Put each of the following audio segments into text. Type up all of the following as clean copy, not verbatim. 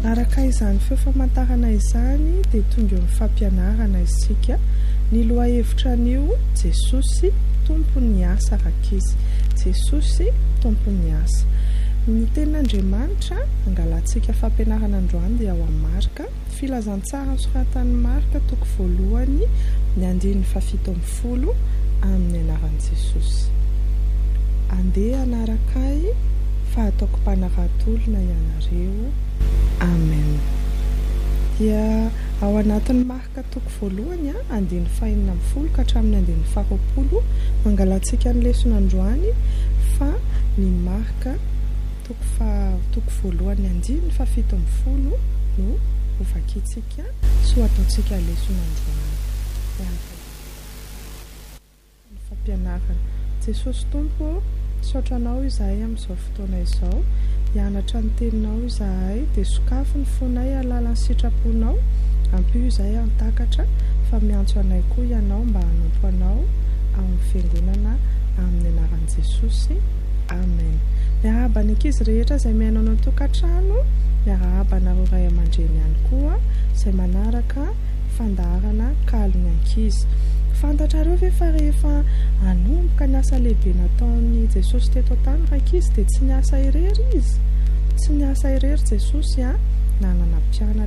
Araka izany famantarana izany dia tonga ny fampianarana isika ny lohahevitran'io Jesosy tompony asa rakizy. Jesosy tompony asa. Ny tenin'Andriamanitra angalantsika fampianarana androany dia ao amin'ny Marka, filazantsara soratan'ny Marka toko voalohany ny 9:70 amin'ny anaran'i Jesosy. Andeha anarakay fa ataoko mpanarantolona ianareo. Amen. Dia ao anatin'ny Marka toko voalohany 9:40 ka hatramin'ny 9:20 mangalantsika ny leson'androany fa ny Marka toko voalohany 9:70 no ovakitsika so ataontsika leson'androany. Ny fampianarana. Jesosy Tompo, saotranao izahay amin'izao fotoana izao, hianatra ny teninao izahay dia sokafo ny fonay alalan'ny sitraponao, ampio izahay antakatra fa miantso anay koa ianao mba hanompo anao amin'ny fiangonana amin'ny anaran'i Jesosy. Amen. Miarahaba ny ankizy rehetra izay miaina ao an-tokantrano, miarahaba nareo ray aman-dreny ihany koa izay manaraka fandaharana kaliny ankizy. Fantatrareo ve fa rehefa hanomboka ny asa lehibe nataon'i Jesosy teto an-tany rakizy dia tsy niasa irery izy. Tsy niasa irery Jesosy nanana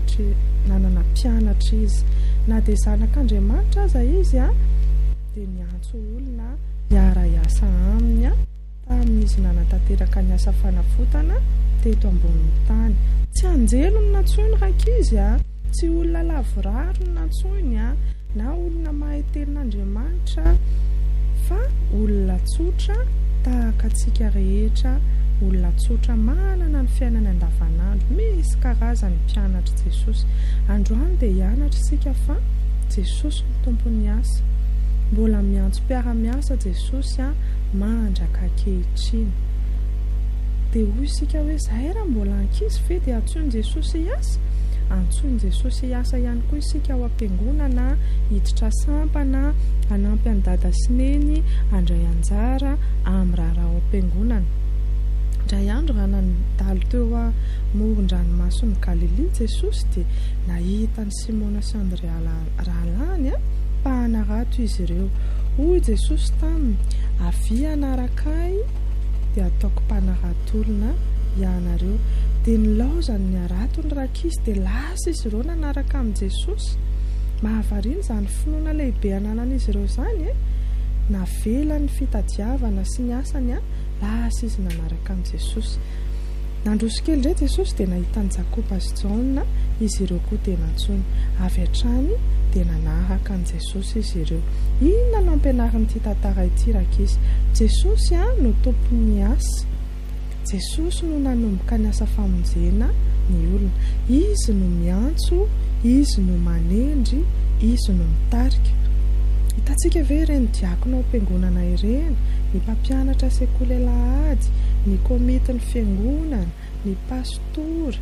mpianatra izy. Na dia zanak'Andriamanitra aza izy dia niantso olona hiara-iasa aminy tamin'izy nanantanteraka ny asa fanafotana teto ambonin'ny tany. Tsy anjelo no natsoiny rakizy tsy olona lavoraro no natsoiny na olona mahay tenin'Andriamanitra fa olona tsotra tahaka antsika rehetra, olona tsotra manana ny fiainana andavanandro. Misy karazany mpianatra Jesosy. Androany dia hianatra isika fa Jesosy no tompony asa. Mbola miantso mpiara-miasa Jesosy mandraka ankehitriny. Dia hoy isika hoe zahay raha mbola ankizy ve dia antsoiny Jesosy hiasa? Antsoiny Jesosy hiasa ihany koa isika ao am-piangonana, hiditra sampana, hanampy any dada sy neny, handray anjara amin'ny raharaha ao am-piangonana. Indray andro raha nandalo teo amoron-dranomason'ny Galilea Jesosy dia nahita ny Simona sy Andrea rahalany mpahanarato izy ireo. Hoy Jesosy taminy, avia anarakay dia ataoko mpanaratolona ianareo. Dia nilaozany ny aratony rakizy dia lasa izy ireo nanaraka amin'i Jesosy. Mahavariana izany finoana lehibe ananan'izy ireo izany navela ny fitadiavana sy ny asany lasa izy nanaraka amin'i Jesosy. Nandroso kely indray Jesosy dia nahita ny Jakoba sy Jaona, izy ireo koa dia nantsoiny. Avy hatrany dia nanaraka an'i Jesosy izy ireo. Inona no ampianarin'ity tantara ity rakizy? Jesosy no tompony asa. Jesosy no nanomboka ny asa famonjena ny olona. Izy no miantso, izy no manendry, izy no mitarika. Hitantsika ve ireny diakona ao am-piangonana ireny, ny mpampianatra sekoly alahady, ny komity ny fiangonana, ny pastora,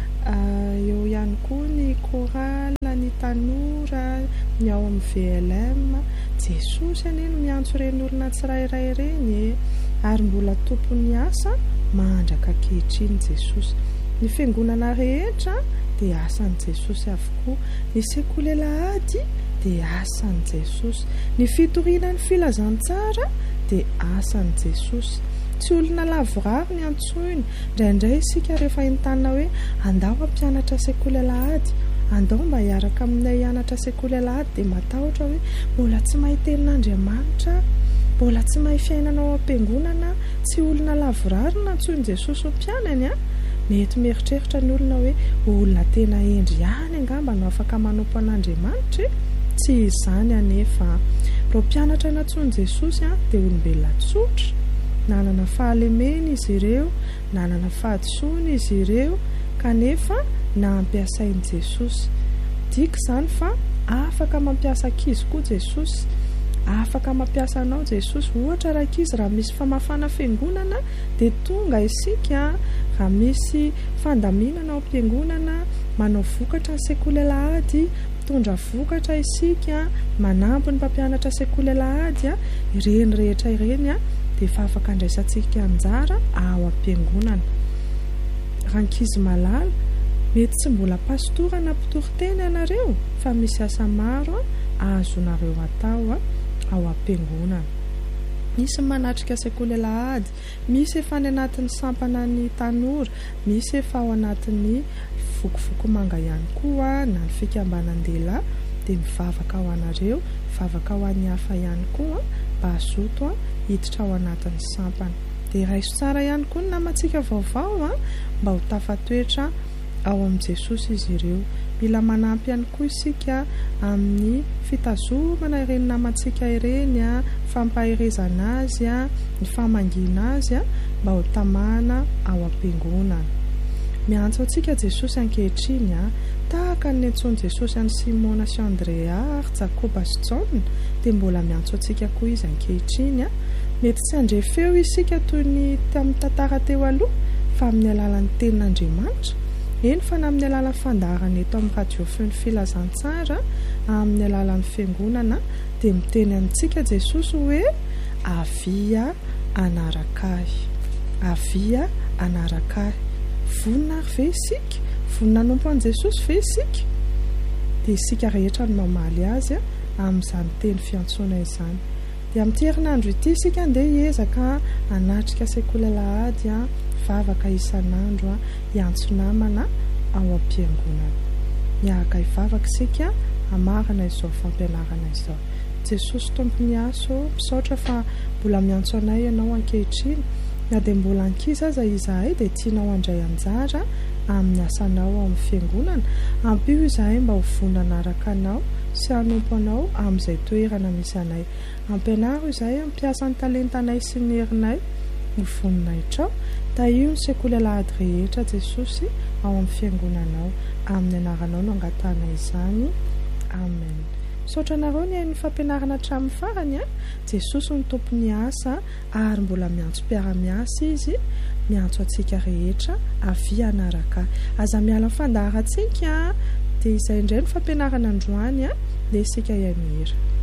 eo ihany koa ny korala, ny tanora, ny ao amin'ny VLM. Jesosy anie no miantso ireny olona tsirairay ireny ary mbola tompony asa mandraka ankehitriny Jesosy. Ny fiangonana rehetra dia asan'i Jesosy avokoa. Ny sekoly alahady dia asan'i Jesosy. Ny fitoriana ny filazantsara dia asan'i Jesosy. Tsy olona lavoraro ny antsoiny. Indraindray isika rehefa entanina hoe andao ampianatra sekoly alahady, andao mba hiaraka aminay hianatra sekoly alahady, dia matahotra hoe mbola tsy mahay tenin'Andriamanitra, mbola tsy mahay fiainanao am-piangonana, tsy olona lavoraro no antsoiny Jesosy ho mpianany mety mieritreritra ny olona hoe olona tena endry ihany angamba no afaka manompo an'Andriamanitra. Tsy izany anefa. Ireo mpianatra natsoiny Jesosy dia olombelona tsotra, nanana fahalemena izy ireo, nanana fahadisoana izy ireo, kanefa nampiasain'i Jesosy. Diaka izany fa afaka mampiasa ankizy koa Jesosy, afaka mampiasa anao Jesosy. Ohatra rakizy raha misy famafana fiangonana dia tonga isika, raha misy fandaminana ao am-piangonana, manao vokatra ny sekoly alahady, mitondra vokatra isika, manampy ny mpampianatra sekoly alahady, ireny rehetra ireny dia efa afaka andraisantsika anjara ao am-piangonana. Raha ankizy malala mety tsy mbola pastora na mpitoroteny ianareo fa misy asa maro azonareo atao ao am-piangonana. Misy manatrika sekoly alahady, misy efa any anatin'ny sampana ny tanora, misy efa ao anatin'ny fokofoko manga ihany koa na ny fikambanan-dehilahy dia mivavaka ao anareo, mivavaka ao an'ny hafa ihany koa mba hazoto hiditra ao anatin'ny sampana. Dia raiso tsara ihany koa ny namantsika vaovao mba ho tafatoetra ao amin'i Jesosy izy ireo. Mila manampy ihany koa isika amin'ny fitazomana ireny namantsika ireny fampahirezana azy ny famangina azy mba ho tamana ao am-piangonana. Miantso antsika Jesosy ankehitriny tahaka ny antsoiny Jesosy an'i Simona sy Andrea ary Jakoba sy John dia mbola miantso antsika koa izy ankehitriny mety tsy handrefeo isika toy ny tamin'ny tantara teo aloha fa amin'ny alalan'ny tenin'Andriamanitra. Eny fa na amin'ny alalan'ny fandaharana eto amin'ny radio feo ny filazantsara amin'ny alalan'ny fiangonana dia miteny amintsika Jesosy hoe avia anarakahy, avia anarakahy. Vonina ary ve isika? Vonina nompo an'i Jesosy ve isika? Dia isika rehetra no mamaly azy amin'izany teny fiantsoana izany. Dia amin'ity herinandro ity isika andeha hiezaka hanatrika sekoly alahady vavaka isan'andro hiantso namana ao am-piangonana. Miaraka hivavaka isika hamarana izao fampianarana izao. Jesosy tompony aso misaotra fa mbola miantso anay ianao ankehitriny, na dia mbola ankizy aza izahay dia tianao handray anjara amin'ny asanao ao amin'ny fiangonana. Ampio izahay mba ho vonana araka anao sy hanompo anao amin'izay toerana misy anay. Ampianaro izahay ampiasa ny talentanay sy ny herinay ho voninay trao. Taio ny sekoly alahady rehetra Jesosy ao amin'ny fiangonanao, amin'ny anaranao no angatana izany. Amen. Misaotra anareo ny hain'ny fampianarana hatramin'ny farany Jesosy ny tompony asa ary mbola miantso mpiara-miasa izy, miantso antsika rehetra avia anaraka. Aza miala fandaharantsika dia izay indray ny fampianarana androany dia isika ihany mihira.